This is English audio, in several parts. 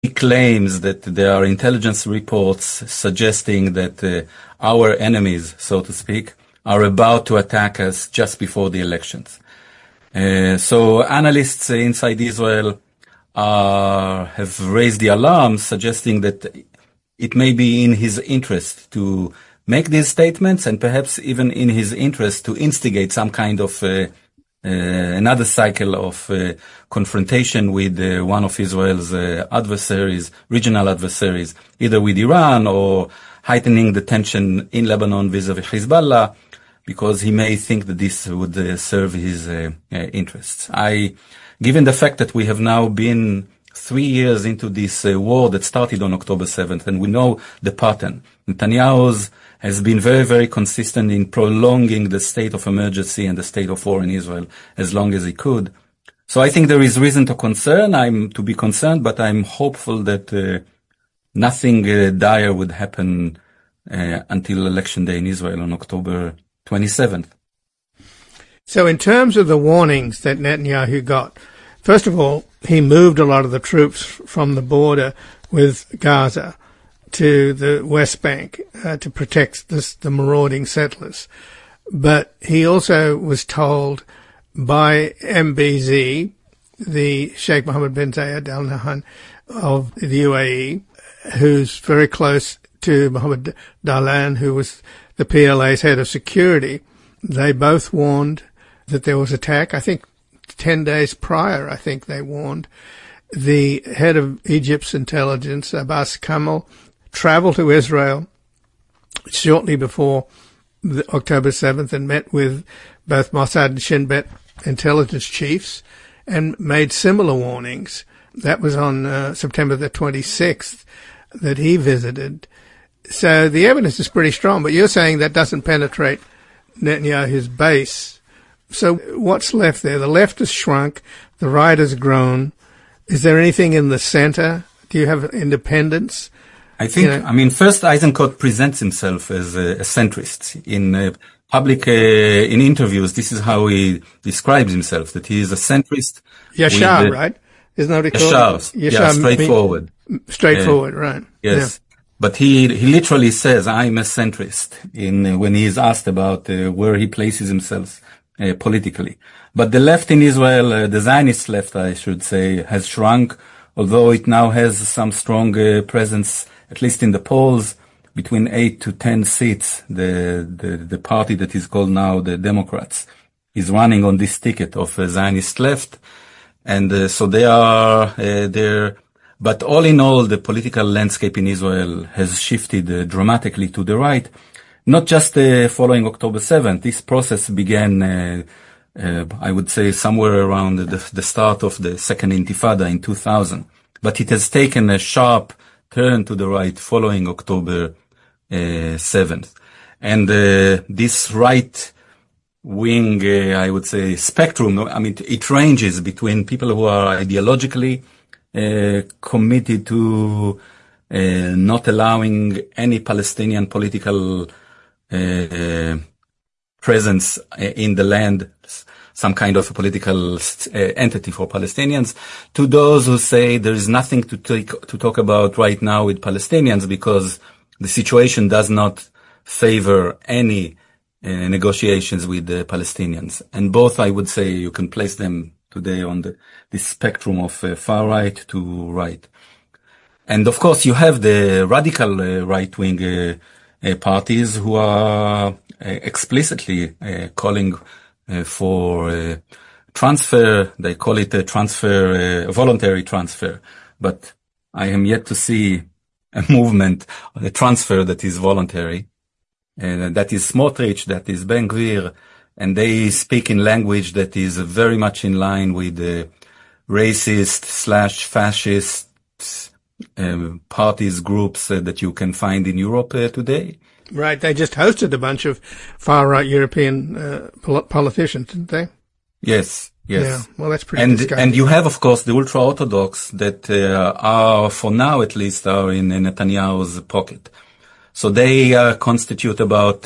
claims that there are intelligence reports suggesting that our enemies, so to speak, are about to attack us just before the elections. So analysts inside Israel have raised the alarm, suggesting that it may be in his interest to make these statements, and perhaps even in his interest to instigate some kind of another cycle of confrontation with one of Israel's adversaries, regional adversaries, either with Iran or heightening the tension in Lebanon vis-à-vis Hezbollah, because he may think that this would serve his interests. Given the fact that we have now been 3 years into this war that started on October 7th, and we know the pattern, Netanyahu has been very, very consistent in prolonging the state of emergency and the state of war in Israel as long as he could. So I think there is reason to be concerned, but I'm hopeful that nothing dire would happen until election day in Israel on October 27th. So in terms of the warnings that Netanyahu got, first of all, he moved a lot of the troops from the border with Gaza to the West Bank to protect the marauding settlers. But he also was told by MBZ, the Sheikh Mohammed bin Zayed Al Nahyan of the UAE, who's very close to Mohammed Dahlan, who was the PLA's head of security. They both warned that there was attack. I think 10 days prior, they warned. The head of Egypt's intelligence, Abbas Kamel, traveled to Israel shortly before October 7th and met with both Mossad and Shin Bet intelligence chiefs and made similar warnings. That was on September the 26th that he visited. So the evidence is pretty strong, but you're saying that doesn't penetrate Netanyahu's base. So what's left there? The left has shrunk, the right has grown. Is there anything in the center? Do you have independence? I think, first Eisenkot presents himself as a centrist. In public, in interviews, this is how he describes himself, that he is a centrist. Yashar, right? Isn't that what he calls it? Yashar, straightforward. Straightforward, right. Yes. Yeah. But he literally says, I'm a centrist, when he is asked about where he places himself politically. But the left in Israel, the Zionist left, I should say, has shrunk, although it now has some strong presence, at least in the polls, between 8 to 10 seats. The party that is called now the Democrats is running on this ticket of Zionist left. And so they are there. But all in all, the political landscape in Israel has shifted dramatically to the right, not just following October 7th. This process began, I would say, somewhere around the start of the Second Intifada in 2000. But it has taken a sharp turn to the right following October 7th. And this right-wing, I would say, spectrum, it ranges between people who are ideologically committed to not allowing any Palestinian political presence in the land, some kind of a political entity for Palestinians, to those who say there is nothing to talk about right now with Palestinians because the situation does not favor any negotiations with the Palestinians. And both, I would say, you can place them today on this spectrum of far right to right. And of course, you have the radical right-wing parties who are explicitly calling for transfer. They call it a transfer, voluntary transfer. But I am yet to see a movement, a transfer that is voluntary. That is Smotrich, that is Ben Gvir, and they speak in language that is very much in line with the racist/fascist parties, groups that you can find in Europe today. Right. They just hosted a bunch of far-right European politicians, didn't they? Yes. Yeah. Well, that's pretty disgusting. And you have, of course, the ultra-Orthodox that are, for now at least, are in Netanyahu's pocket. So they constitute about,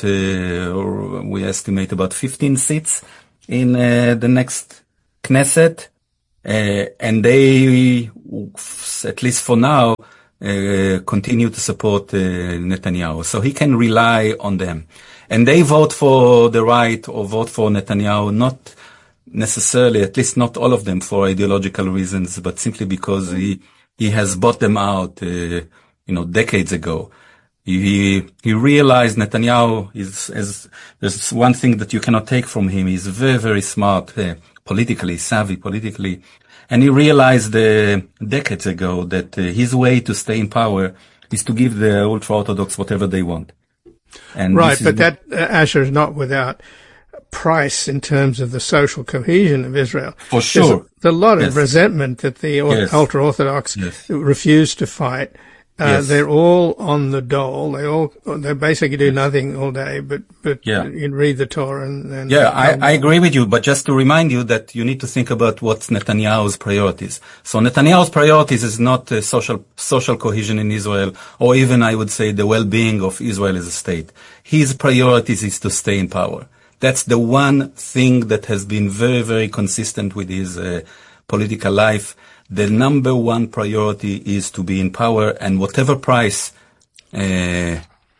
we estimate about 15 seats in the next Knesset. And they, at least for now, continue to support Netanyahu. So he can rely on them. And they vote for the right or vote for Netanyahu, not necessarily, at least not all of them, for ideological reasons, but simply because he has bought them out, decades ago. He realized Netanyahu there's one thing that you cannot take from him. He's very, very smart, politically, savvy politically. And he realized decades ago that his way to stay in power is to give the ultra-Orthodox whatever they want. And right, but that, Asher, is not without price in terms of the social cohesion of Israel. For sure. There's a lot of resentment that the ultra-Orthodox refuse to fight. They're all on the dole. They basically do nothing all day, but you read the Torah and I agree with you, but just to remind you that you need to think about what's Netanyahu's priorities. So Netanyahu's priorities is not social cohesion in Israel, or even, I would say, the well-being of Israel as a state. His priorities is to stay in power. That's the one thing that has been very, very consistent with his political life. The number one priority is to be in power, and whatever price to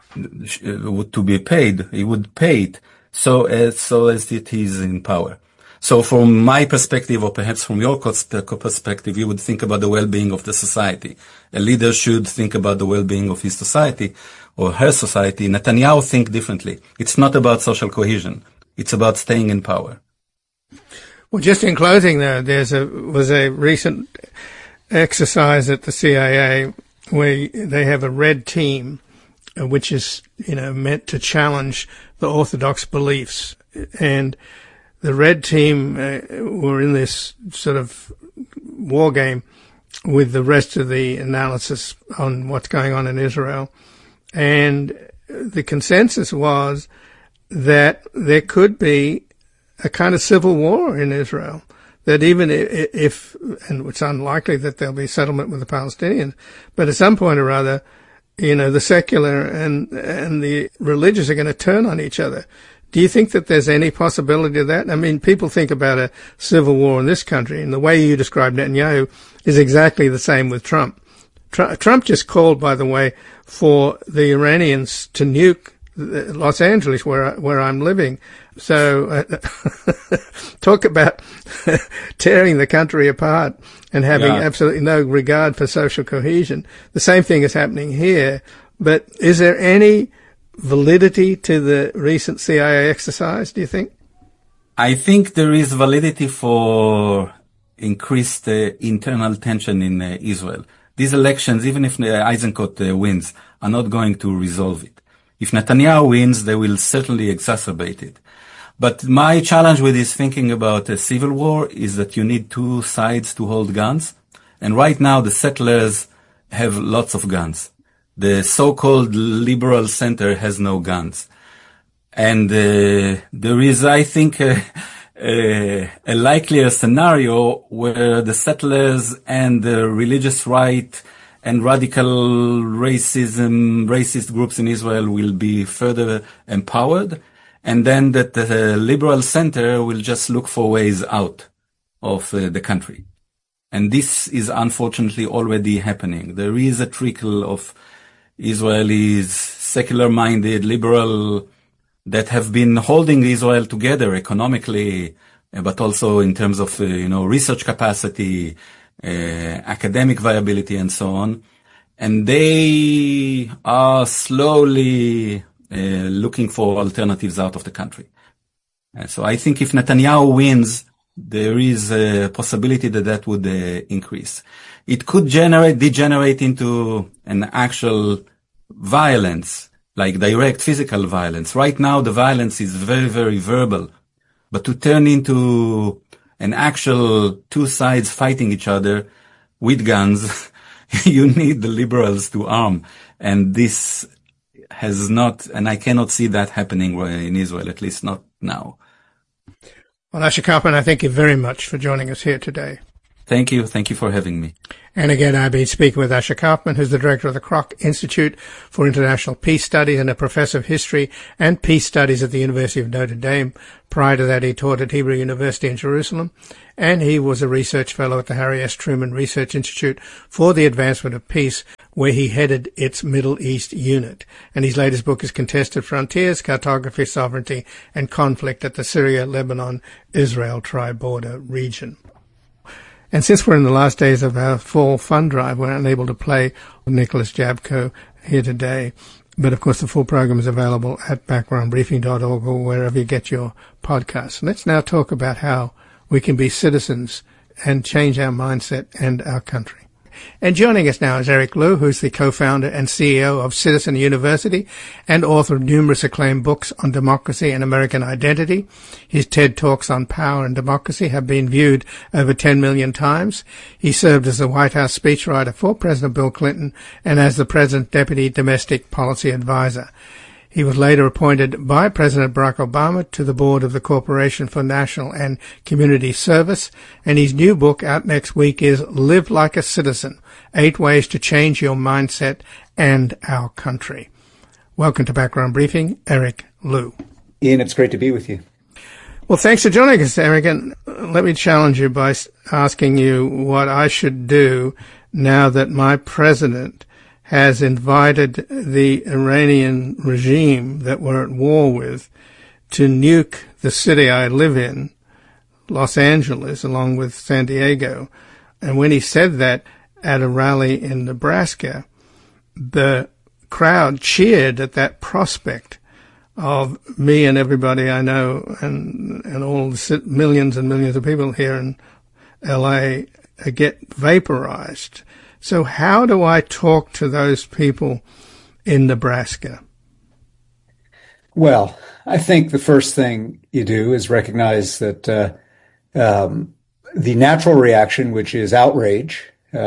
be paid, he would pay it so as it is in power. So from my perspective, or perhaps from your perspective, you would think about the well-being of the society. A leader should think about the well-being of his society or her society. Netanyahu think differently. It's not about social cohesion. It's about staying in power. Well, just in closing, though, was a recent exercise at the CIA where they have a red team, which is, meant to challenge the Orthodox beliefs. And the red team were in this sort of war game with the rest of the analysis on what's going on in Israel. And the consensus was that there could be a kind of civil war in Israel, that even if, and it's unlikely that there'll be settlement with the Palestinians, but at some point or other, the secular and the religious are going to turn on each other. Do you think that there's any possibility of that? I mean, people think about a civil war in this country, and the way you describe Netanyahu is exactly the same with Trump. Trump just called, by the way, for the Iranians to nuke Los Angeles, where I'm living. So talk about tearing the country apart and having absolutely no regard for social cohesion. The same thing is happening here. But is there any validity to the recent CIA exercise, do you think? I think there is validity for increased internal tension in Israel. These elections, even if Eisenkot wins, are not going to resolve it. If Netanyahu wins, they will certainly exacerbate it. But my challenge with this thinking about a civil war is that you need two sides to hold guns. And right now, the settlers have lots of guns. The so-called liberal center has no guns. And there is, I think, a likelier scenario where the settlers and the religious right and radical racist groups in Israel will be further empowered, and then that the liberal center will just look for ways out of the country. And this is unfortunately already happening. There is a trickle of Israelis, secular-minded, liberal, that have been holding Israel together economically, but also in terms of, research capacity, academic viability, and so on. And they are slowly looking for alternatives out of the country. So I think if Netanyahu wins, there is a possibility that would increase. It could degenerate into an actual violence, like direct physical violence. Right now, the violence is very, very verbal. But to turn into an actual two sides fighting each other with guns, you need the liberals to arm. And this has not, and I cannot see that happening in Israel, at least not now. Well, Asher Kaufman, I thank you very much for joining us here today. Thank you. Thank you for having me. And again, I've been speaking with Asher Kaufman, who's the director of the Kroc Institute for International Peace Studies and a professor of history and peace studies at the University of Notre Dame. Prior to that, he taught at Hebrew University in Jerusalem, and he was a research fellow at the Harry S. Truman Research Institute for the Advancement of Peace, where he headed its Middle East unit. And his latest book is Contested Frontiers, Cartography, Sovereignty, and Conflict at the Syria-Lebanon-Israel Tri-Border Region. And since we're in the last days of our fall fund drive, we're unable to play Nicholas Jabko here today. But, of course, the full program is available at backgroundbriefing.org or wherever you get your podcasts. Let's now talk about how we can be citizens and change our mindset and our country. And joining us now is Eric Liu, who's the co-founder and CEO of Citizen University and author of numerous acclaimed books on democracy and American identity. His TED Talks on power and democracy have been viewed over 10 million times. He served as the White House speechwriter for President Bill Clinton and as the President's Deputy Domestic Policy Advisor. He was later appointed by President Barack Obama to the board of the Corporation for National and Community Service, and his new book out next week is Live Like a Citizen, 8 Ways to Change Your Mindset and Our Country. Welcome to Background Briefing, Eric Liu. Ian, it's great to be with you. Well, thanks for joining us, Eric, and let me challenge you by asking you what I should do now that my president has invited the Iranian regime that we're at war with to nuke the city I live in, Los Angeles, along with San Diego. And when he said that at a rally in Nebraska, the crowd cheered at that prospect of me and everybody I know and all the millions and millions of people here in L.A. get vaporized. So how do I talk to those people in Nebraska? Well, I think the first thing you do is recognize that the natural reaction, which is outrage,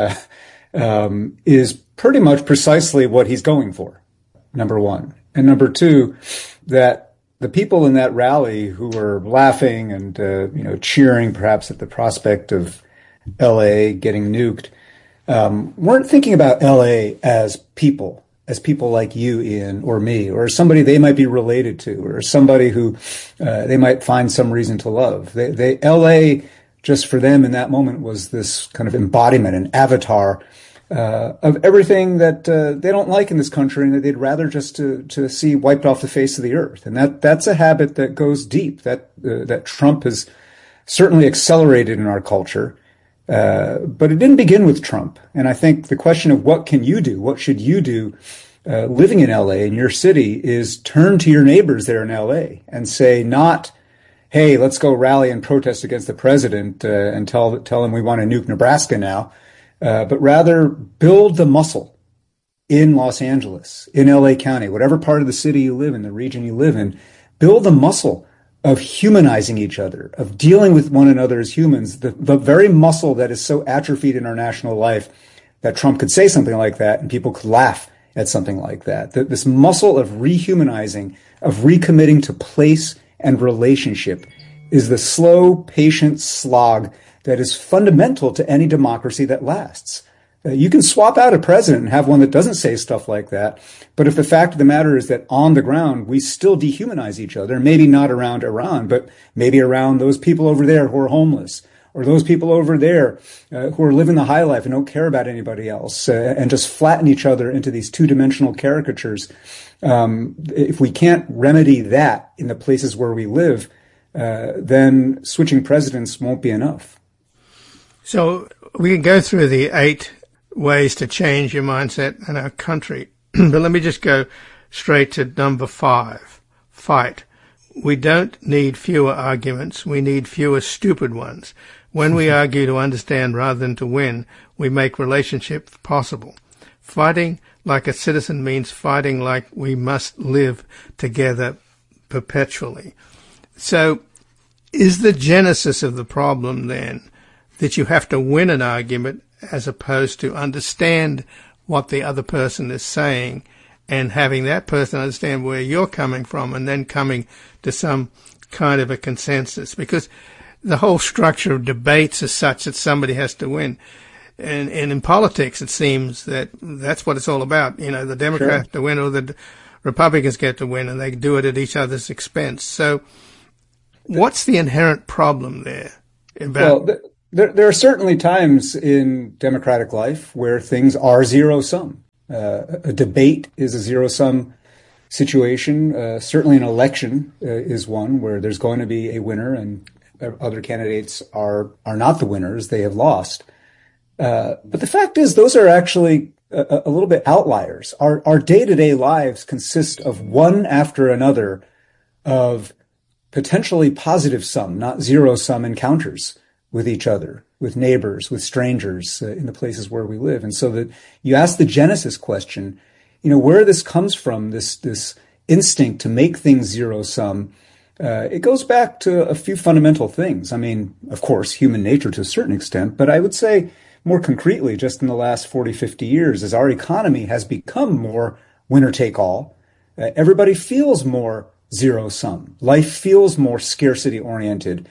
is pretty much precisely what he's going for, number one. And number two, that the people in that rally who were laughing and cheering perhaps at the prospect of L.A. getting nuked weren't thinking about L.A. as people like you, Ian, or me, or somebody they might be related to, or somebody who they might find some reason to love. L.A. just for them in that moment was this kind of embodiment, an avatar of everything that they don't like in this country and that they'd rather just to see wiped off the face of the earth. And that's a habit that goes deep, that Trump has certainly accelerated in our culture. But it didn't begin with Trump. And I think the question of what can you do, what should you do living in L.A., in your city, is turn to your neighbors there in L.A. and say not, hey, let's go rally and protest against the president and tell him we want to nuke Nebraska now, but rather build the muscle in Los Angeles, in L.A. County, whatever part of the city you live in, the region you live in, build the muscle of humanizing each other, of dealing with one another as humans, the very muscle that is so atrophied in our national life that Trump could say something like that and people could laugh at something like that. This muscle of rehumanizing, of recommitting to place and relationship is the slow, patient slog that is fundamental to any democracy that lasts. You can swap out a president and have one that doesn't say stuff like that. But if the fact of the matter is that on the ground, we still dehumanize each other, maybe not around Iran, but maybe around those people over there who are homeless, or those people over there who are living the high life and don't care about anybody else, and just flatten each other into these two-dimensional caricatures. If we can't remedy that in the places where we live, then switching presidents won't be enough. So we can go through the 8 ways to change your mindset and our country. But let me just go straight to number 5, fight. We don't need fewer arguments. We need fewer stupid ones. When we argue to understand rather than to win, we make relationships possible. Fighting like a citizen means fighting like we must live together perpetually. So is the genesis of the problem then that you have to win an argument as opposed to understand what the other person is saying and having that person understand where you're coming from and then coming to some kind of a consensus? Because the whole structure of debates is such that somebody has to win. And in politics, it seems that that's what it's all about. You know, the Democrats have to win or the Republicans get to win, and they do it at each other's expense. So what's the inherent problem there? Well, there are certainly times in democratic life where things are zero-sum. A debate is a zero-sum situation. Certainly an election is one where there's going to be a winner and other candidates are not the winners. They have lost. But the fact is, those are actually a little bit outliers. Our day-to-day lives consist of one after another of potentially positive sum, not zero-sum encounters with each other, with neighbors, with strangers in the places where we live. And so that you ask the Genesis question, you know, where this comes from, this instinct to make things zero-sum, it goes back to a few fundamental things. I mean, of course, human nature to a certain extent, but I would say more concretely, just in the last 40, 50 years, as our economy has become more winner-take-all, everybody feels more zero-sum. Life feels more scarcity-oriented.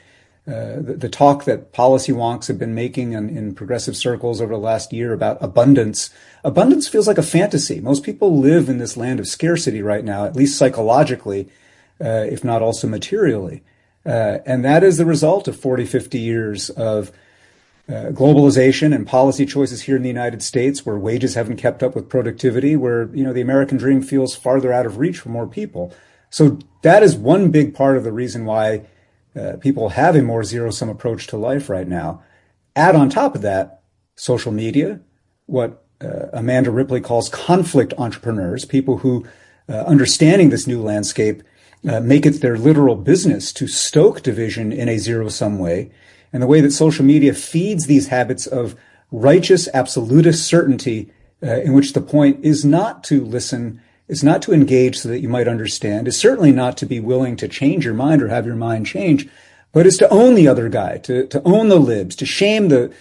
The talk that policy wonks have been making in progressive circles over the last year about abundance feels like a fantasy. Most people live in this land of scarcity right now, at least psychologically, if not also materially. And that is the result of 40, 50 years of globalization and policy choices here in the United States, where wages haven't kept up with productivity, where, you know, the American dream feels farther out of reach for more people. So that is one big part of the reason why people have a more zero-sum approach to life right now. Add on top of that, social media, what Amanda Ripley calls conflict entrepreneurs, people who, understanding this new landscape, make it their literal business to stoke division in a zero-sum way. And the way that social media feeds these habits of righteous, absolutist certainty, in which the point is not to listen, is not to engage so that you might understand, is certainly not to be willing to change your mind or have your mind change, but is to own the other guy, to own the libs, to shame the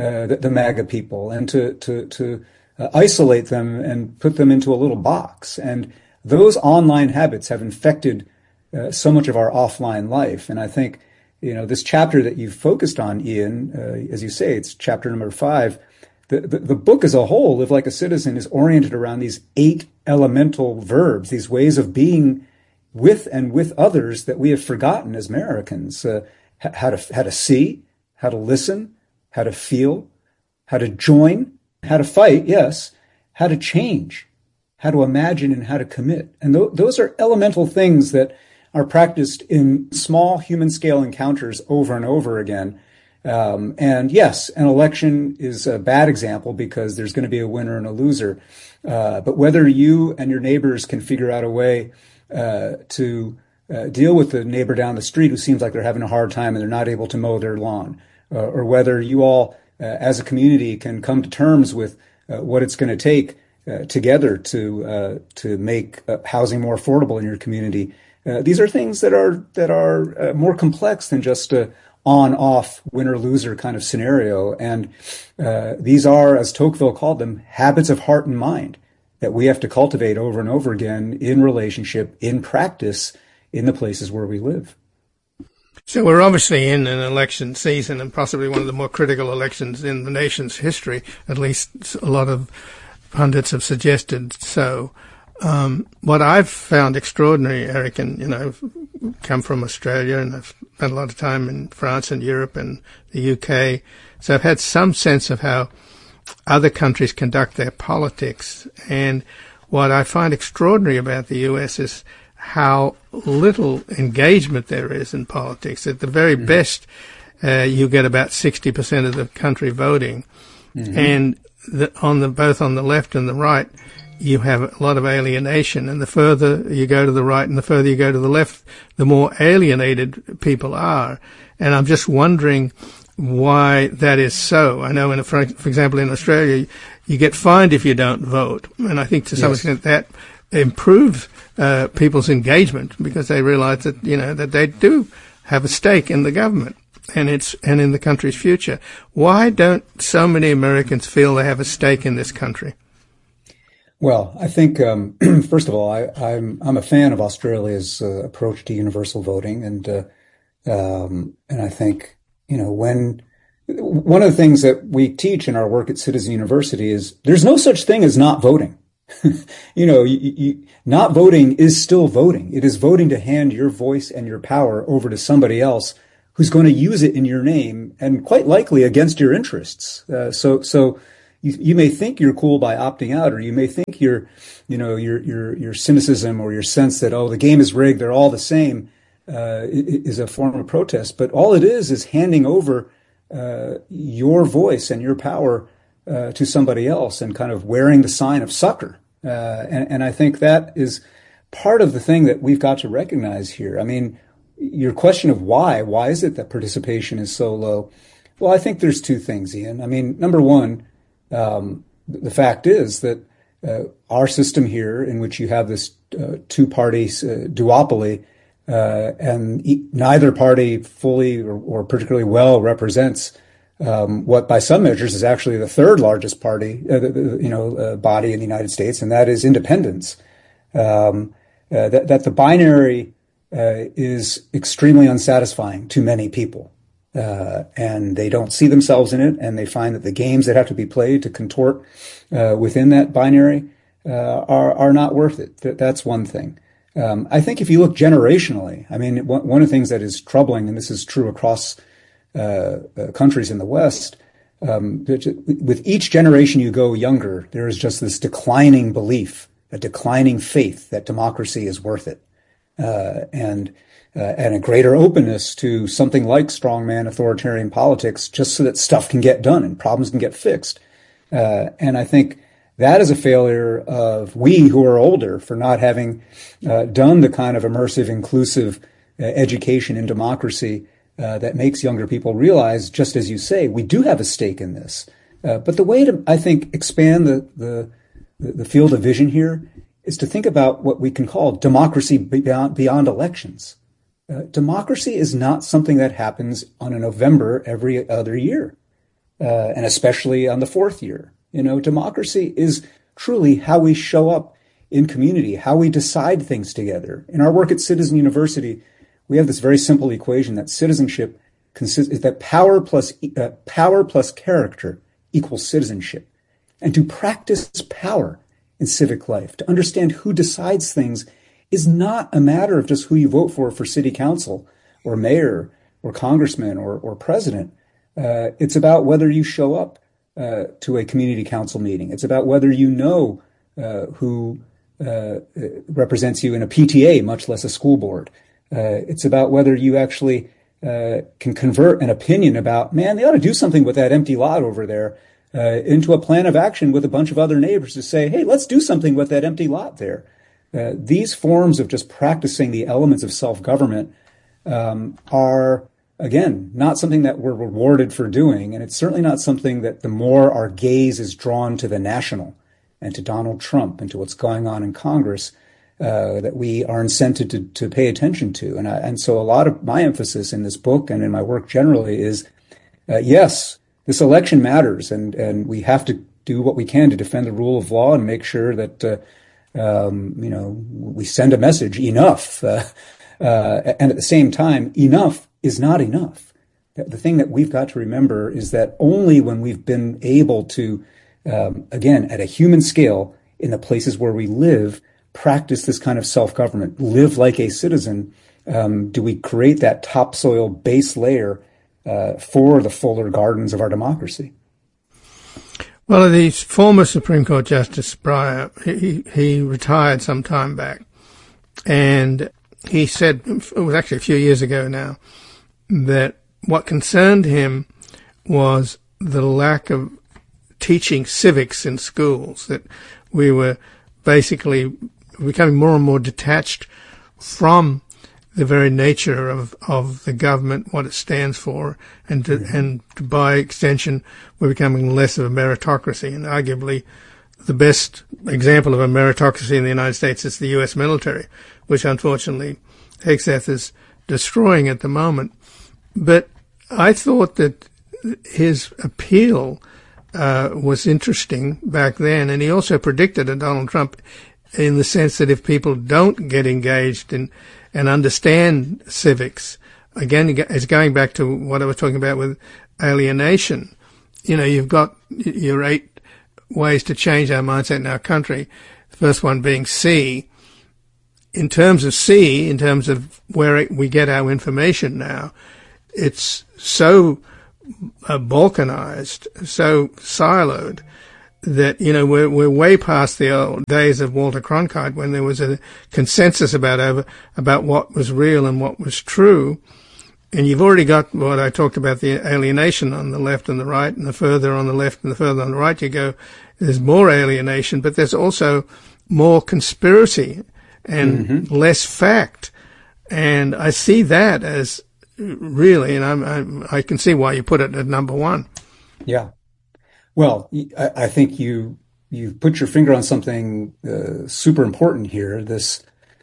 MAGA people, and to isolate them and put them into a little box. And those online habits have infected so much of our offline life. And I think, you know, this chapter that you've focused on, Ian, as you say, it's chapter number 5. The book as a whole, Live Like a Citizen, is oriented around these 8 elemental verbs, these ways of being with and with others that we have forgotten as Americans. How to see, how to listen, how to feel, how to join, how to fight, yes, how to change, how to imagine, and how to commit. And those are elemental things that are practiced in small human scale encounters over and over again. And yes, an election is a bad example because there's going to be a winner and a loser. But whether you and your neighbors can figure out a way to deal with the neighbor down the street who seems like they're having a hard time and they're not able to mow their lawn, or whether you all as a community can come to terms with what it's going to take together to make housing more affordable in your community. These are things that are more complex than just a on-off winner-loser kind of scenario. And these are, as Tocqueville called them, habits of heart and mind that we have to cultivate over and over again in relationship, in practice, in the places where we live. So we're obviously in an election season, and possibly one of the more critical elections in the nation's history. At least a lot of pundits have suggested so. What I've found extraordinary, Eric, and, you know, I've come from Australia and I've spent a lot of time in France and Europe and the UK. So I've had some sense of how other countries conduct their politics. And what I find extraordinary about the US is how little engagement there is in politics. At the very best, you get about 60% of the country voting. Mm-hmm. And both on the left and the right, you have a lot of alienation, and the further you go to the right and the further you go to the left, the more alienated people are. And I'm just wondering why that is so. I know, for example, in Australia, you get fined if you don't vote. And I think to some extent that improves people's engagement because they realize that, you know, that they do have a stake in the government and in the country's future. Why don't so many Americans feel they have a stake in this country? Well, I think, first of all, I'm a fan of Australia's approach to universal voting, and I think when one of the things that we teach in our work at Citizen University is there's no such thing as not voting. Not voting is still voting. It is voting to hand your voice and your power over to somebody else who's going to use it in your name and quite likely against your interests. So you may think you're cool by opting out, or you may think your cynicism or your sense that, oh, the game is rigged, they're all the same, is a form of protest. But all it is handing over your voice and your power to somebody else and kind of wearing the sign of sucker. And I think that is part of the thing that we've got to recognize here. I mean, your question of why is it that participation is so low? Well, I think there's two things, Ian. I mean, number one, the fact is that our system here, in which you have this two-party duopoly, and neither party fully or particularly well represents what by some measures is actually the third largest party, body in the United States, and that is independence. That the binary is extremely unsatisfying to many people, and they don't see themselves in it, and they find that the games that have to be played to contort within that binary are not worth it. That's one thing. I think if you look generationally, I mean, one of the things that is troubling, and this is true across countries in the West, with each generation you go younger, there is just this declining belief, a declining faith that democracy is worth it, and a greater openness to something like strongman authoritarian politics, just so that stuff can get done and problems can get fixed. And I think that is a failure of we who are older for not having done the kind of immersive, inclusive education in democracy that makes younger people realize, just as you say, we do have a stake in this. But the way to, I think, expand the field of vision here is to think about what we can call democracy beyond elections. Democracy is not something that happens on a November every other year, and especially on the fourth year. Democracy is truly how we show up in community, how we decide things together. In our work at Citizen University, we have this very simple equation that citizenship is that power plus character equals citizenship. And to practice power in civic life, to understand who decides things, is not a matter of just who you vote for city council or mayor or congressman or president. It's about whether you show up to a community council meeting. It's about whether you know who represents you in a PTA, much less a school board. It's about whether you actually can convert an opinion about, man, they ought to do something with that empty lot over there, into a plan of action with a bunch of other neighbors to say, hey, let's do something with that empty lot there. These forms of just practicing the elements of self-government are, again, not something that we're rewarded for doing, and it's certainly not something that the more our gaze is drawn to the national and to Donald Trump and to what's going on in Congress, that we are incented to pay attention to. And so a lot of my emphasis in this book and in my work generally is, yes, this election matters, and we have to do what we can to defend the rule of law and make sure that, we send a message, enough. And at the same time, enough is not enough. The thing that we've got to remember is that only when we've been able to, again, at a human scale, in the places where we live, practice this kind of self-government, live like a citizen, do we create that topsoil base layer for the fuller gardens of our democracy. Well, the former Supreme Court Justice Breyer, he retired some time back, and he said, it was actually a few years ago now, that what concerned him was the lack of teaching civics in schools, that we were basically becoming more and more detached from the very nature of the government, what it stands for, and by extension, we're becoming less of a meritocracy. And arguably, the best example of a meritocracy in the United States is the U.S. military, which unfortunately Hegseth is destroying at the moment. But I thought that his appeal was interesting back then, and he also predicted a Donald Trump in the sense that if people don't get engaged in and understand civics, again, it's going back to what I was talking about with alienation. You've got your 8 ways to change our mindset in our country. The first one being C. In terms of where we get our information now, it's so balkanized, so siloed, that, we're way past the old days of Walter Cronkite when there was a consensus about what was real and what was true. And you've already got what I talked about, the alienation on the left and the right, and the further on the left and the further on the right you go, there's more alienation, but there's also more conspiracy and less fact. And I see that as really, and I can see why you put it at number 1. Yeah. Well, I think you've put your finger on something super important here, this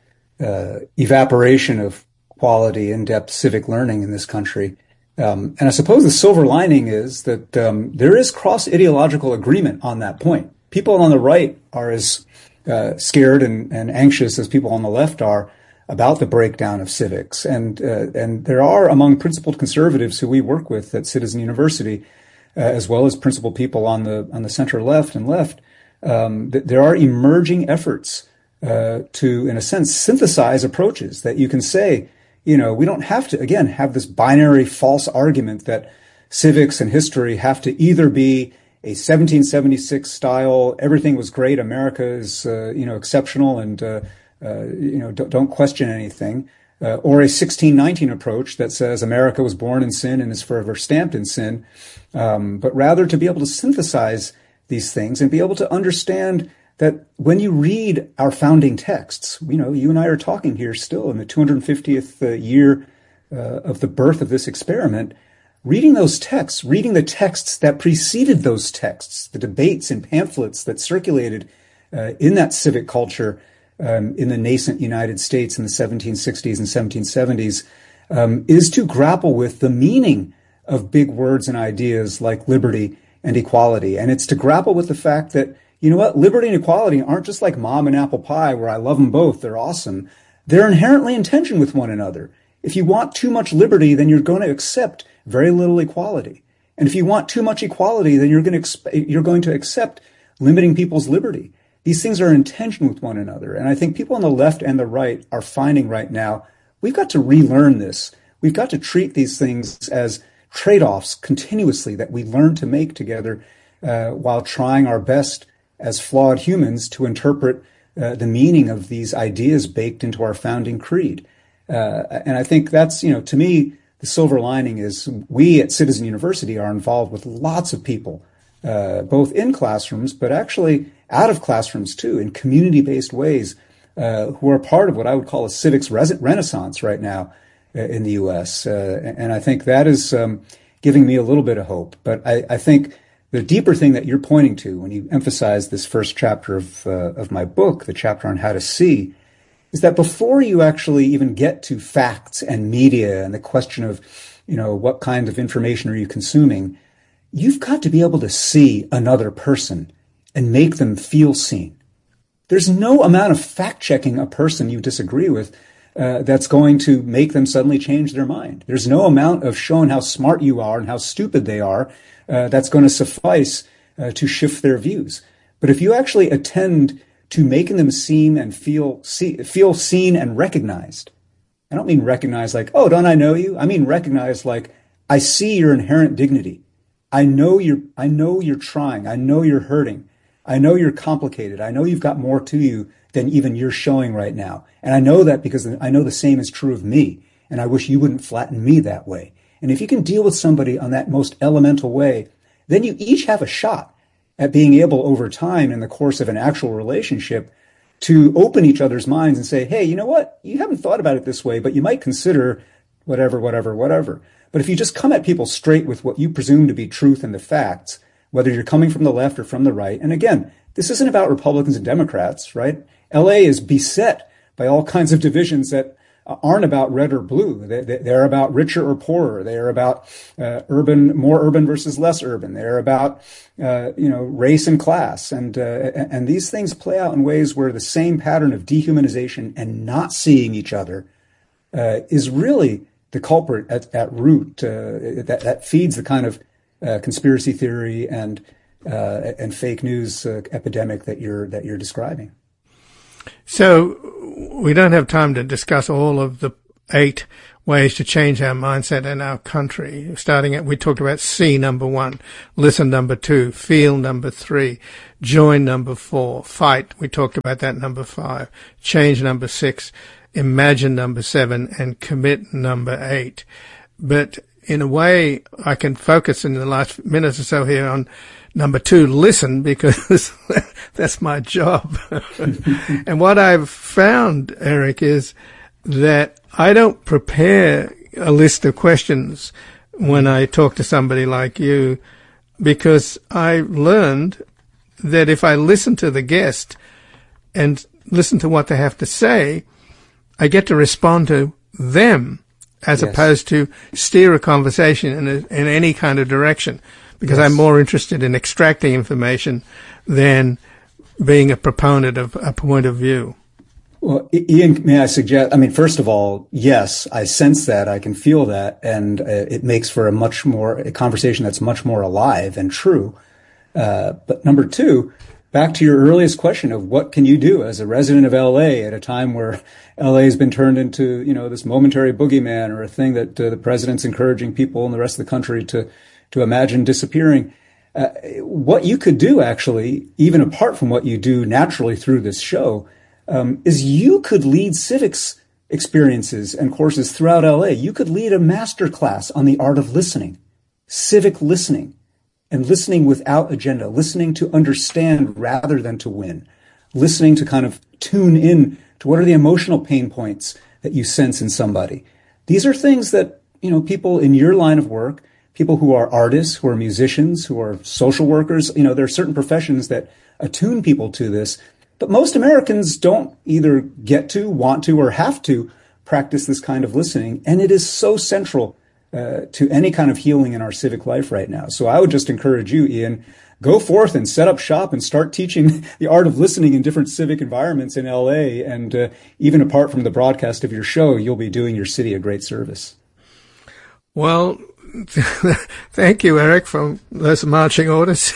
evaporation of quality, in-depth civic learning in this country. And I suppose the silver lining is that there is cross-ideological agreement on that point. People on the right are as scared and anxious as people on the left are about the breakdown of civics. And there are, among principled conservatives who we work with at Citizen University, as well as principled people on the center left and left, there are emerging efforts to, in a sense, synthesize approaches that you can say, we don't have to, again, have this binary false argument that civics and history have to either be a 1776 style, everything was great, America is, exceptional and, don't question anything, or a 1619 approach that says America was born in sin and is forever stamped in sin, but rather to be able to synthesize these things and be able to understand that when you read our founding texts, you and I are talking here still in the 250th year of the birth of this experiment, reading those texts, reading the texts that preceded those texts, the debates and pamphlets that circulated in that civic culture in the nascent United States in the 1760s and 1770s, is to grapple with the meaning of big words and ideas like liberty and equality. And it's to grapple with the fact that, liberty and equality aren't just like mom and apple pie where I love them both, they're awesome. They're inherently in tension with one another. If you want too much liberty, then you're going to accept very little equality. And if you want too much equality, then you're going to accept limiting people's liberty. These things are in tension with one another. And I think people on the left and the right are finding right now, we've got to relearn this. We've got to treat these things as trade-offs continuously that we learn to make together while trying our best as flawed humans to interpret the meaning of these ideas baked into our founding creed. And I think that's, to me, the silver lining is we at Citizen University are involved with lots of people, both in classrooms, but actually out of classrooms too, in community-based ways, who are part of what I would call a civics renaissance right now in the U.S. And I think that is giving me a little bit of hope. But I think the deeper thing that you're pointing to when you emphasize this first chapter of my book, the chapter on how to see, is that before you actually even get to facts and media and the question of, what kind of information are you consuming, you've got to be able to see another person and make them feel seen. There's no amount of fact-checking a person you disagree with that's going to make them suddenly change their mind. There's no amount of showing how smart you are and how stupid they are that's going to suffice to shift their views. But if you actually attend to making them seem and feel seen and recognized, I don't mean recognized like, oh, don't I know you? I mean recognized like, I see your inherent dignity. I know you're trying. I know you're hurting. I know you're complicated. I know you've got more to you than even you're showing right now. And I know that because I know the same is true of me. And I wish you wouldn't flatten me that way. And if you can deal with somebody on that most elemental way, then you each have a shot at being able over time in the course of an actual relationship to open each other's minds and say, hey, you know what? You haven't thought about it this way, but you might consider whatever. But if you just come at people straight with what you presume to be truth and the facts, whether you're coming from the left or from the right, and again, this isn't about Republicans and Democrats, right? LA is beset by all kinds of divisions that aren't about red or blue. They're about richer or poorer. They're about more urban versus less urban. They're about race and class, and these things play out in ways where the same pattern of dehumanization and not seeing each other is really the culprit at root that feeds the kind of conspiracy theory and fake news epidemic that you're describing. So we don't have time to discuss all of the 8 ways to change our mindset and our country. We talked about C, number 1, listen, number 2, feel, number 3, join, number 4, fight. We talked about that, number 5, change, number 6, imagine, number 7, and commit, number 8. But in a way, I can focus in the last minute or so here on number 2, listen, because that's my job. And what I've found, Eric, is that I don't prepare a list of questions when I talk to somebody like you, because I learned that if I listen to the guest and listen to what they have to say, I get to respond to them as opposed to steer a conversation in any kind of direction, because I'm more interested in extracting information than being a proponent of a point of view. Well, Ian, may I suggest, first of all, yes, I sense that, I can feel that, and it makes for a conversation that's much more alive and true. But number 2, back to your earliest question of what can you do as a resident of LA at a time where LA has been turned into, this momentary boogeyman, or a thing that the president's encouraging people in the rest of the country to imagine disappearing. What you could do, actually, even apart from what you do naturally through this show, is you could lead civics experiences and courses throughout LA. You could lead a master class on the art of listening, civic listening, and listening without agenda, listening to understand rather than to win, listening to kind of tune in to what are the emotional pain points that you sense in somebody. These are things that, people in your line of work, people who are artists, who are musicians, who are social workers, there are certain professions that attune people to this. But most Americans don't either get to, want to, or have to practice this kind of listening. And it is so central to any kind of healing in our civic life right now. So I would just encourage you, Ian, go forth and set up shop and start teaching the art of listening in different civic environments in LA. And even apart from the broadcast of your show, you'll be doing your city a great service. Well, thank you, Eric, for those marching orders.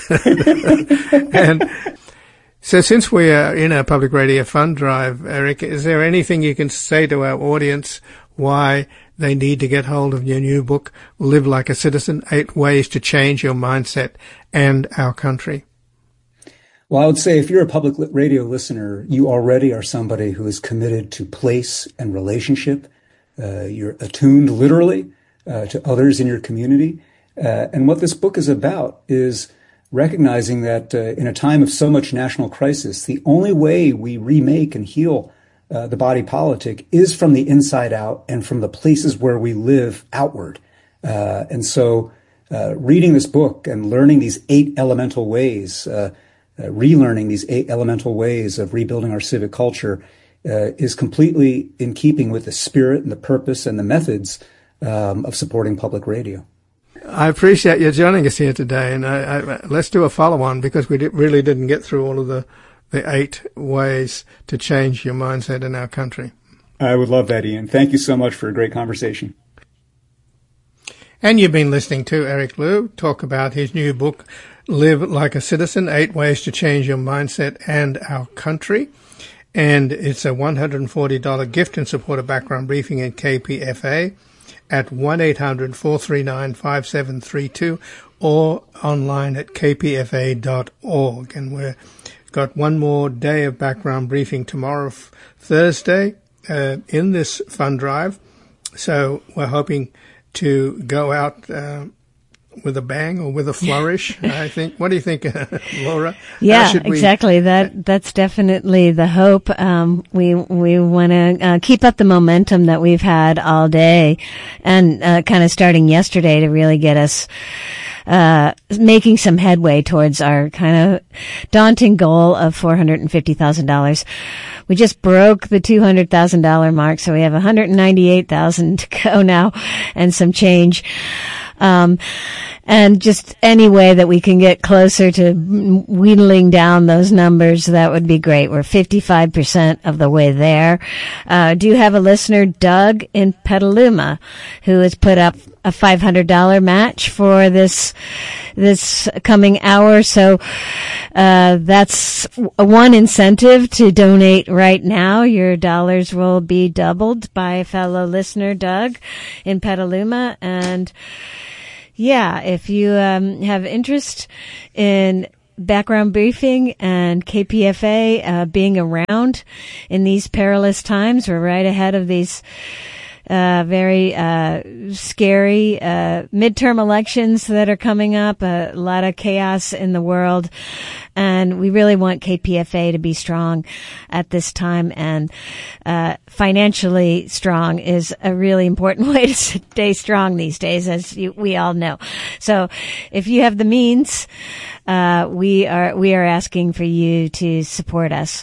And so since we are in a public radio fund drive, Eric, is there anything you can say to our audience why they need to get hold of your new book, Live Like a Citizen, 8 Ways to Change Your Mindset and Our Country? Well, I would say if you're a public radio listener, you already are somebody who is committed to place and relationship. You're attuned literally to others in your community. And what this book is about is recognizing that in a time of so much national crisis, the only way we remake and heal the body politic is from the inside out and from the places where we live outward. And so reading this book and learning these 8 elemental ways, relearning these 8 elemental ways of rebuilding our civic culture is completely in keeping with the spirit and the purpose and the methods of supporting public radio. I appreciate you joining us here today, and let's do a follow-on, because we really didn't get through all of the 8 ways to change your mindset in our country. I would love that, Ian. Thank you so much for a great conversation. And you've been listening to Eric Liu talk about his new book, Live Like a Citizen, 8 Ways to Change Your Mindset and Our Country. And it's a $140 gift in support of background briefing at KPFA at 1-800-439-5732 or online at kpfa.org. And we've got one more day of background briefing tomorrow, Thursday, in this fund drive. So we're hoping to go out with a bang or with a flourish, I think. What do you think, Laura? Yeah, exactly. That's definitely the hope. We want to keep up the momentum that we've had all day, and kind of starting yesterday to really get us making some headway towards our kind of daunting goal of $450,000. We just broke the $200,000 mark, so we have $198,000 to go now and some change. And just any way that we can get closer to wheedling down those numbers, that would be great. We're 55% of the way there. Do you have a listener, Doug in Petaluma, who has put up a $500 match for this coming hour? So, that's one incentive to donate right now. Your dollars will be doubled by a fellow listener, Doug in Petaluma. And yeah, if you have interest in background briefing and KPFA being around in these perilous times, we're right ahead of these very scary midterm elections that are coming up, a lot of chaos in the world, and we really want KPFA to be strong at this time, and financially strong is a really important way to stay strong these days, as we all know. So if you have the means, we are asking for you to support us.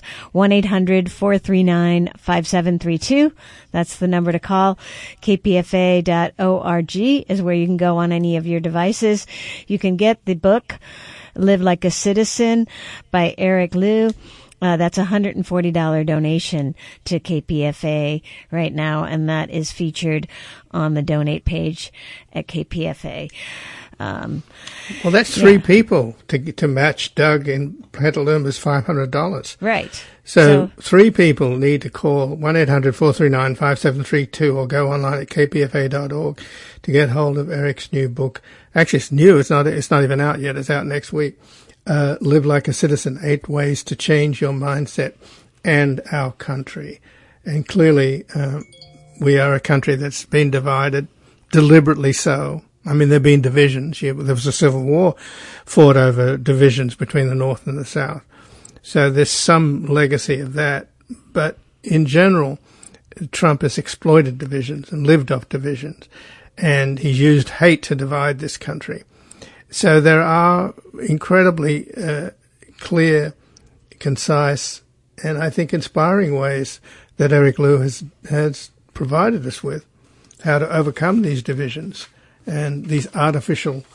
1-800-439-5732. That's the number to call. KPFA.org is where you can go on any of your devices. You can get the book, Live Like a Citizen by Eric Liu. That's a $140 donation to KPFA right now, and that is featured on the donate page at KPFA. Well, that's three people to match Doug in Petaluma's $500. Right. So three people need to call 1-800-439-5732 or go online at kpfa.org to get hold of Eric's new book. Actually, it's new. It's not even out yet. It's out next week. Live Like a Citizen, 8 Ways to Change Your Mindset and Our Country. And clearly, we are a country that's been divided, deliberately so. I mean, there have been divisions. There was a civil war fought over divisions between the North and the South. So there's some legacy of that. But in general, Trump has exploited divisions and lived off divisions. And he's used hate to divide this country. So there are incredibly clear, concise, and I think inspiring ways that Eric Liu has provided us with how to overcome these divisions and these artificial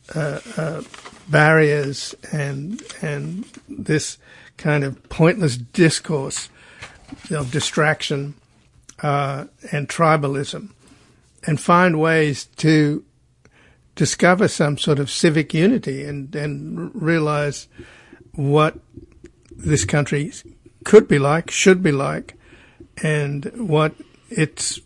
barriers and this kind of pointless discourse of distraction and tribalism, and find ways to discover some sort of civic unity and realize what this country could be like, should be like, and what its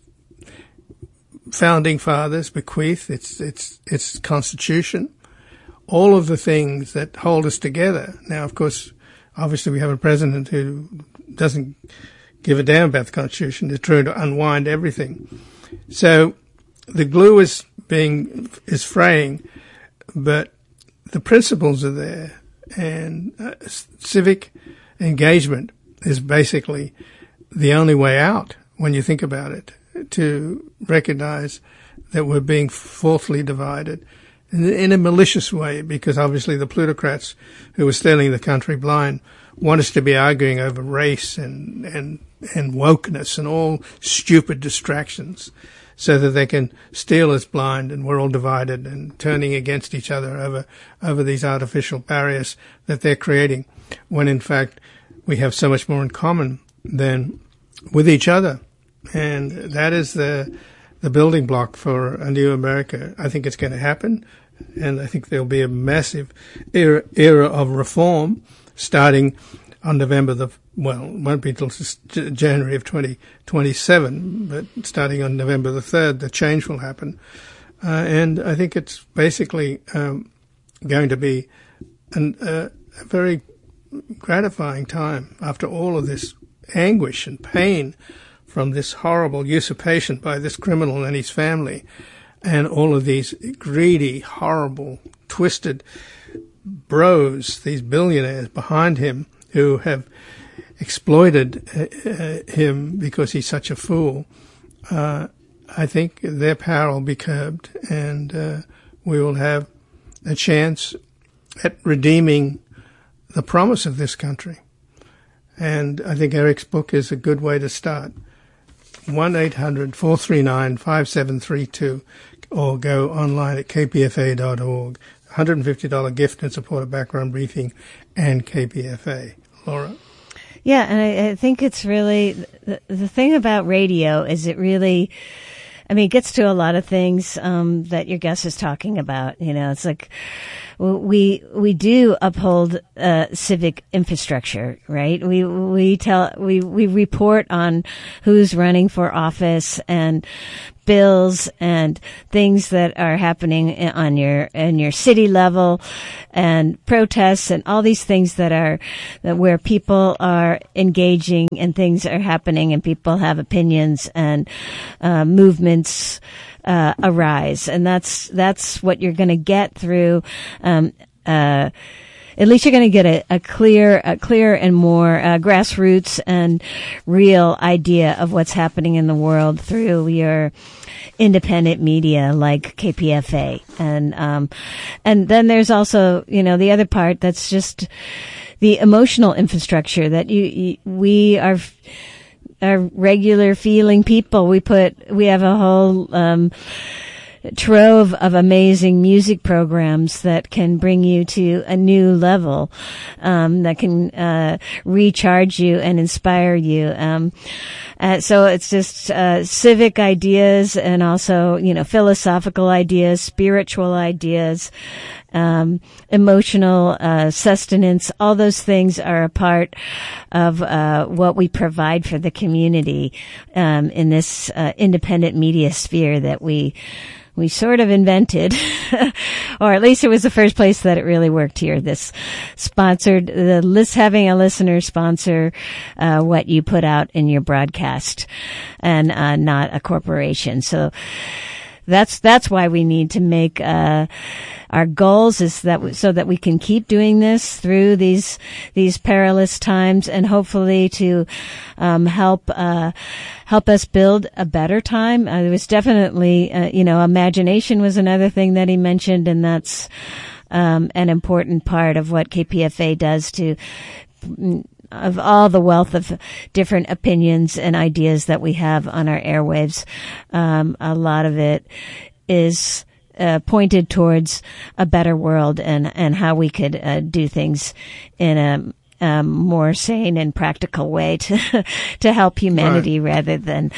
founding fathers bequeathed, its constitution, all of the things that hold us together. Now, of course, obviously we have a president who doesn't give a damn about the Constitution. They're trying to unwind everything. So the glue is fraying, but the principles are there, and civic engagement is basically the only way out when you think about it, to recognize that we're being fourthly divided in a malicious way, because obviously the plutocrats who are stealing the country blind want us to be arguing over race and wokeness and all stupid distractions so that they can steal us blind, and we're all divided and turning against each other over these artificial barriers that they're creating, when in fact we have so much more in common than with each other. And that is the building block for a new America. I think it's going to happen, and I think there'll be a massive era of reform starting on November it won't be until January of 2027, but starting on November the 3rd, the change will happen. And I think it's basically going to be a very gratifying time after all of this anguish and pain from this horrible usurpation by this criminal and his family, and all of these greedy, horrible, twisted bros, these billionaires behind him who have exploited him because he's such a fool. I think their power will be curbed, and we will have a chance at redeeming the promise of this country. And I think Eric's book is a good way to start. 1-800-439-5732. or go online at kpfa.org. $150 gift in support of Background Briefing and KPFA. Laura? Yeah, and I think it's really, the thing about radio is it really, it gets to a lot of things that your guest is talking about. It's like we do uphold civic infrastructure, right? We report on who's running for office and bills and things that are happening in your city level, and protests and all these things that where people are engaging and things are happening and people have opinions and movements arise, and that's what you're going to get through. At least you're going to get a clear and more grassroots and real idea of what's happening in the world through your independent media like KPFA. And then there's also, the other part that's just the emotional infrastructure that we are regular feeling people. We have a whole trove of amazing music programs that can bring you to a new level, that can recharge you and inspire you. So it's just civic ideas and also, philosophical ideas, spiritual ideas, emotional sustenance. All those things are a part of what we provide for the community in this independent media sphere that we sort of invented, or at least it was the first place that it really worked here. This having a listener sponsor what you put out in your broadcast, and not a corporation. So that's why we need to make our goals is that so that we can keep doing this through these perilous times, and hopefully to help us build a better time. There was definitely imagination was another thing that he mentioned, and that's an important part of what KPFA does to of all the wealth of different opinions and ideas that we have on our airwaves. A lot of it is pointed towards a better world and how we could do things in a more sane and practical way to help humanity, right, rather than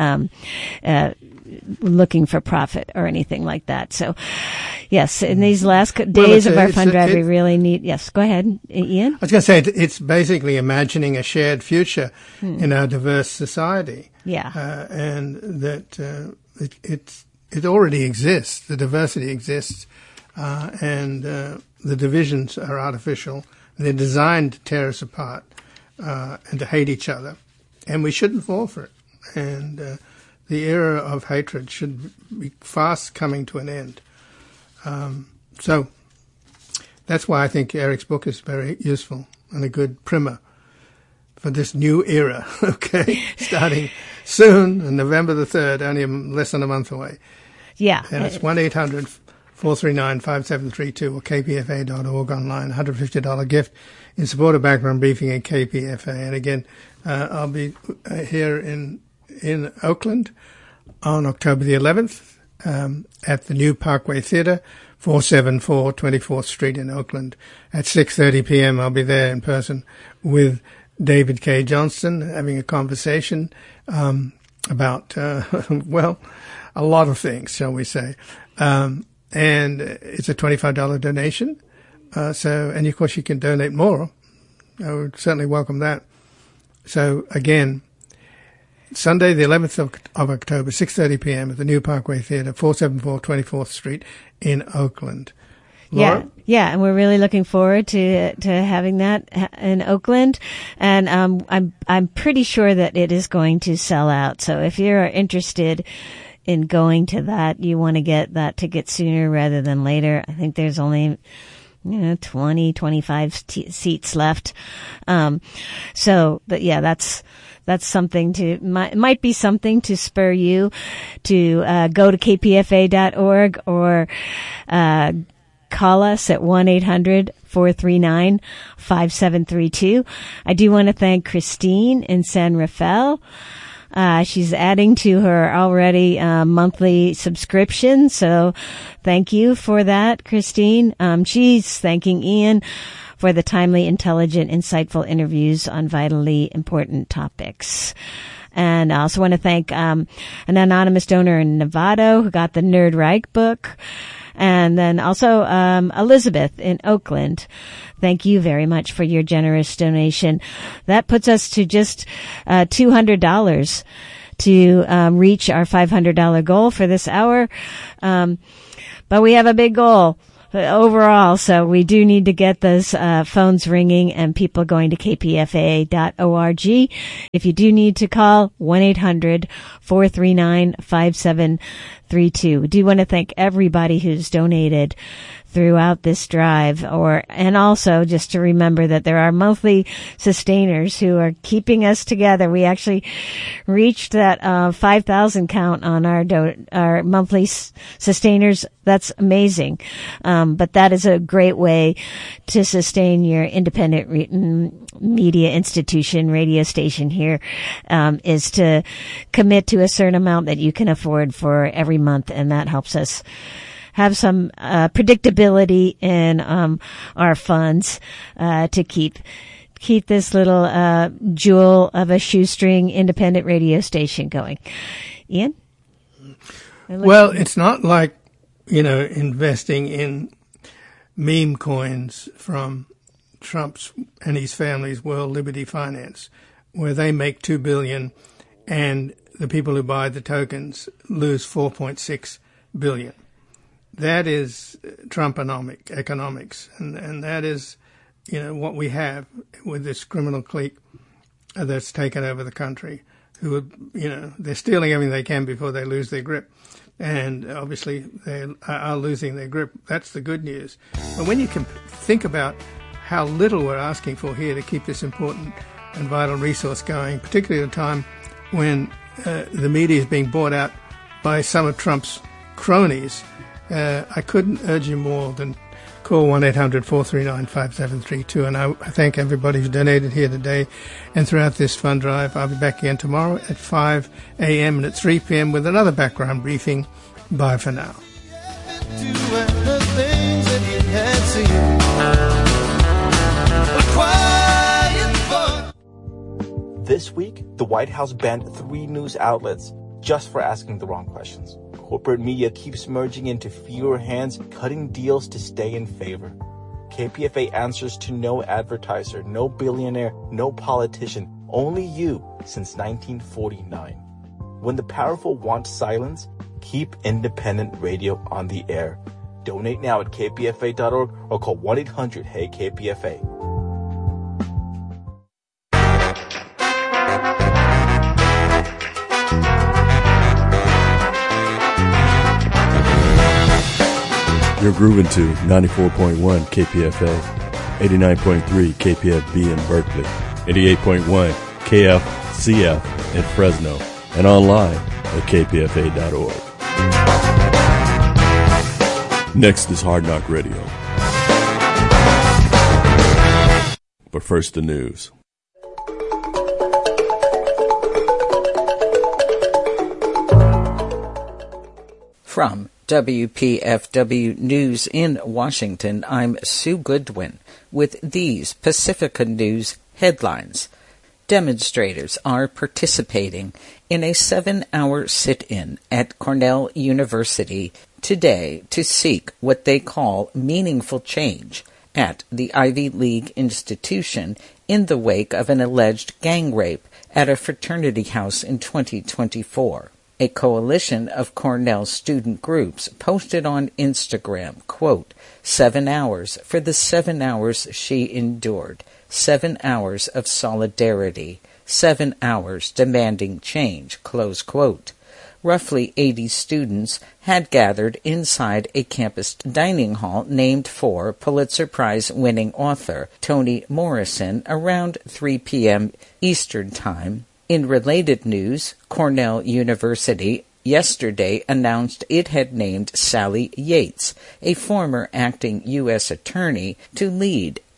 looking for profit or anything like that. So, yes, in these last days of our fund drive, we really need. Yes, go ahead, Ian. I was going to say it's basically imagining a shared future in our diverse society. Yeah, and that it already exists. The diversity exists, and the divisions are artificial. They're designed to tear us apart and to hate each other, and we shouldn't fall for it. And the era of hatred should be fast coming to an end. So that's why I think Eric's book is very useful and a good primer for this new era, okay, starting soon, on November the 3rd, only less than a month away. Yeah. And it's 1-800-439-5732 or kpfa.org online, $150 gift in support of Background Briefing at KPFA. And again, I'll be here in Oakland on October the 11th at the New Parkway Theatre, 474 24th Street in Oakland. At 6:30 p.m. I'll be there in person with David K. Johnston, having a conversation about, a lot of things, shall we say. And it's a $25 donation. And of course you can donate more. I would certainly welcome that. So again, Sunday, the 11th of October, 6:30 p.m. at the New Parkway Theatre, 474 24th Street in Oakland. Laura? Yeah, and we're really looking forward to having that in Oakland, and I'm pretty sure that it is going to sell out. So if you're interested in going to that, you want to get that ticket sooner rather than later. I think there's only 20, 25 seats left. But yeah, that's something might be something to spur you to go to kpfa.org or call us at 1-800-439-5732. I do want to thank Christine in San Rafael She's adding to her already monthly subscription, so thank you for that, Christine. She's thanking Ian for the timely, intelligent, insightful interviews on vitally important topics. And I also want to thank an anonymous donor in Nevada who got the Nerd Reich book. And then also Elizabeth in Oakland. Thank you very much for your generous donation. That puts us to just $200 to reach our $500 goal for this hour. But we have a big goal overall, so we do need to get those phones ringing and people going to kpfa.org. If you do need to call, 1-800-439-5732. We do want to thank everybody who's donated throughout this drive, and also just to remember that there are monthly sustainers who are keeping us together. We actually reached that 5,000 count on our monthly sustainers. That's amazing. But that is a great way to sustain your independent media institution, radio station here, is to commit to a certain amount that you can afford for every month, and that helps us have some predictability in our funds to keep this little jewel of a shoestring independent radio station going. Ian? Well, it's not like, investing in meme coins from Trump's and his family's World Liberty Finance, where they make $2 billion and the people who buy the tokens lose $4.6 billion. That is Trumponomic economics, and that is, what we have with this criminal clique that's taken over the country, who, they're stealing everything they can before they lose their grip. And obviously they are losing their grip. That's the good news. But when you can think about how little we're asking for here to keep this important and vital resource going, particularly at a time when the media is being bought out by some of Trump's cronies, I couldn't urge you more than call 1-800-439-5732. And I thank everybody who's donated here today and throughout this fund drive. I'll be back again tomorrow at 5 a.m. and at 3 p.m. with another background briefing. Bye for now. This week, the White House banned 3 news outlets just for asking the wrong questions. Corporate media keeps merging into fewer hands, cutting deals to stay in favor. KPFA answers to no advertiser, no billionaire, no politician, only you since 1949. When the powerful want silence, keep independent radio on the air. Donate now at kpfa.org or call 1-800-HEY-KPFA. You're grooving to 94.1 KPFA, 89.3 KPFB in Berkeley, 88.1 KFCF in Fresno, and online at kpfa.org. Next is Hard Knock Radio. But first, the news. From WPFW News in Washington, I'm Sue Goodwin with these Pacifica News headlines. Demonstrators are participating in a 7-hour sit-in at Cornell University today to seek what they call meaningful change at the Ivy League institution in the wake of an alleged gang rape at a fraternity house in 2024. A coalition of Cornell student groups posted on Instagram, quote, 7 hours for the 7 hours she endured, 7 hours of solidarity, 7 hours demanding change, close quote. Roughly 80 students had gathered inside a campus dining hall named for Pulitzer Prize-winning author Toni Morrison around 3 p.m. Eastern Time. In related news, Cornell University yesterday announced it had named Sally Yates, a former acting U.S. attorney, to lead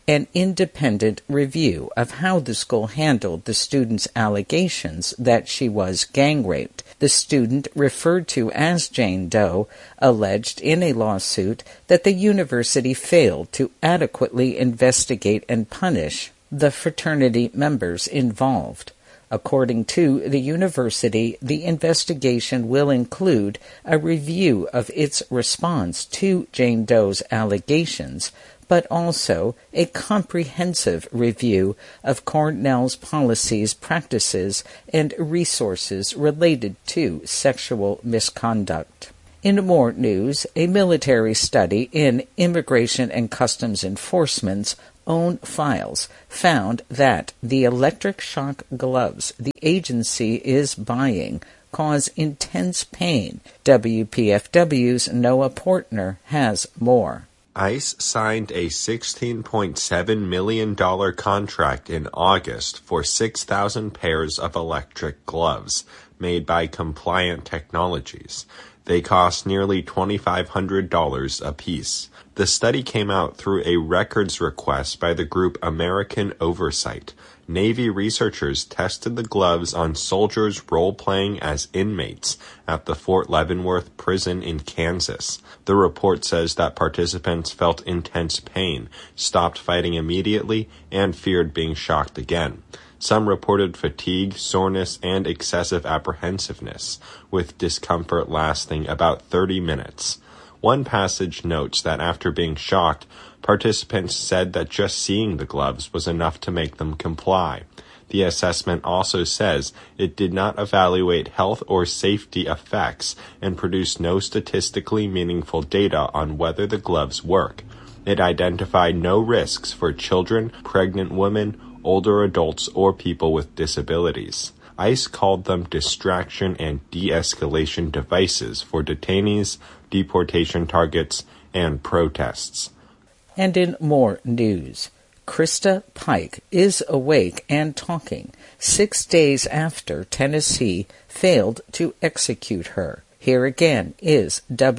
An independent review of how the school handled the student's allegations that she was gang-raped. The student, referred to as Jane Doe, alleged in a lawsuit that the university failed to adequately investigate and punish the fraternity members involved. According to the university, the investigation will include a review of its response to Jane Doe's allegations, but also a comprehensive review of Cornell's policies, practices, and resources related to sexual misconduct. In more news, a military study in Immigration and Customs Enforcement's own files found that the electric shock gloves the agency is buying cause intense pain. WPFW's Noah Portner has more. ICE signed a $16.7 million contract in August for 6,000 pairs of electric gloves made by Compliant Technologies. They cost nearly $2,500 apiece. The study came out through a records request by the group American Oversight. Navy researchers tested the gloves on soldiers role-playing as inmates at the Fort Leavenworth prison in Kansas. The report says that participants felt intense pain, stopped fighting immediately, and feared being shocked again. Some reported fatigue, soreness, and excessive apprehensiveness, with discomfort lasting about 30 minutes. One passage notes that after being shocked, participants said that just seeing the gloves was enough to make them comply. The assessment also says it did not evaluate health or safety effects and produced no statistically meaningful data on whether the gloves work. It identified no risks for children, pregnant women, older adults, or people with disabilities. ICE called them distraction and de-escalation devices for detainees, deportation targets, and protests. And in more news, Krista Pike is awake and talking 6 days after Tennessee failed to execute her. Here again is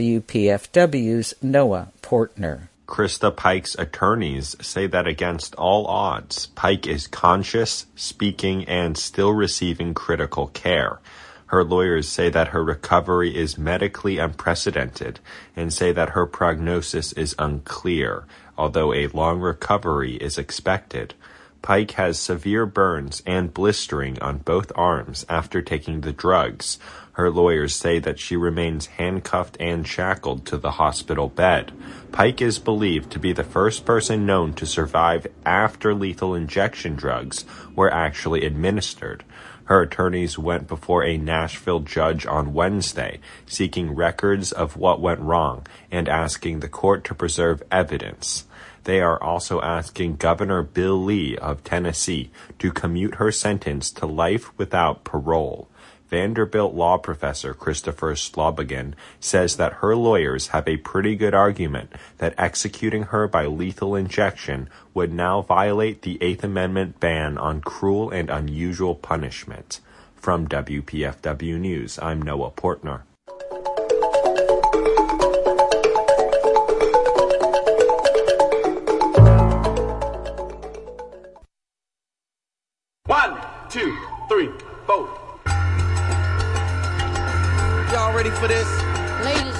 WPFW's Noah Portner. Krista Pike's attorneys say that against all odds, Pike is conscious, speaking, and still receiving critical care. Her lawyers say that her recovery is medically unprecedented and say that her prognosis is unclear, although a long recovery is expected. Pike has severe burns and blistering on both arms after taking the drugs. Her lawyers say that she remains handcuffed and shackled to the hospital bed. Pike is believed to be the first person known to survive after lethal injection drugs were actually administered. Her attorneys went before a Nashville judge on Wednesday, seeking records of what went wrong and asking the court to preserve evidence. They are also asking Governor Bill Lee of Tennessee to commute her sentence to life without parole. Vanderbilt law professor Christopher Slobogan says that her lawyers have a pretty good argument that executing her by lethal injection would now violate the Eighth Amendment ban on cruel and unusual punishment. From WPFW News, I'm Noah Portner. One, two, three, four. Y'all ready for this? Ladies